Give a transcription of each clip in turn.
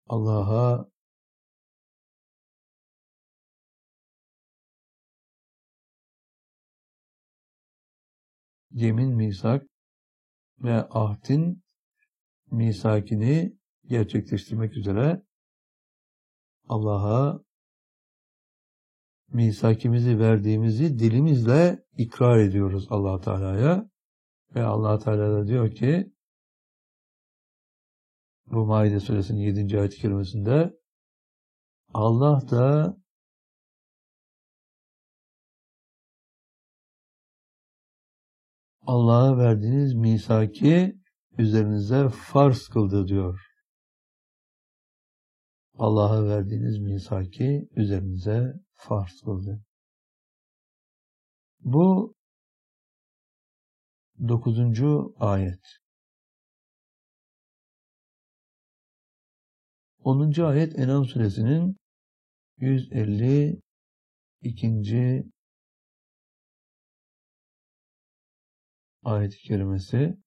Allah'a yemin, misak ve ahdin misakini gerçekleştirmek üzere Allah'a misakimizi verdiğimizi dilimizle ikrar ediyoruz Allah Teala'ya ve Allah Teala da diyor ki bu Maide suresinin 7. ayet-i kerimesinde Allah da Allah'a verdiğiniz misaki üzerinize farz kıldı diyor. Allah'a verdiğiniz misaki üzerinize farz kıldı. Bu 9. ayet. 10. ayet En'am suresinin 152. ayet-i kerimesi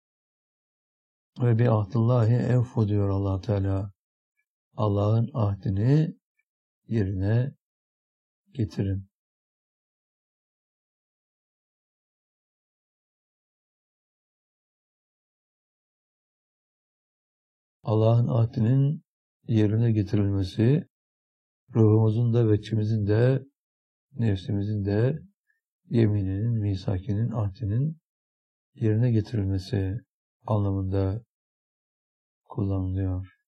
ve bi ahdillahi evfu diyor Allah Teala. Allah'ın ahdini yerine getirin. Allah'ın ahdinin yerine getirilmesi, ruhumuzun da, veçimizin de, nefsimizin de yemininin, misakinin, ahdinin yerine getirilmesi anlamında kullanılıyor.